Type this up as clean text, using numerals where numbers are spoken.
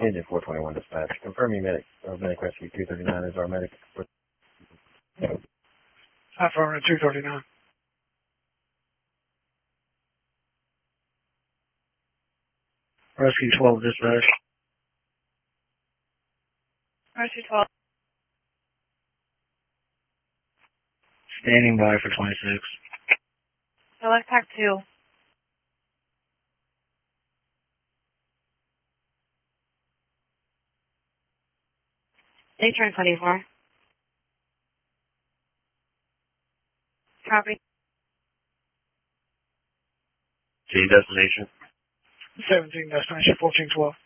Engine 421 dispatch. Confirm you medic. Medic rescue 239 is our medic. Affirmative 239. Rescue 12 dispatch. Rescue 12. Standing by for 26. Select Pack 2. They turn 24. Copy. G destination. 17 destination 1412.